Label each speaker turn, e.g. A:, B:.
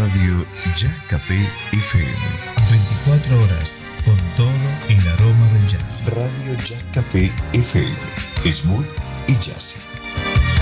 A: Radio Jack Café FM.
B: 24 horas con todo el aroma del jazz.
A: Radio Jack Café FM. Smooth y jazzy.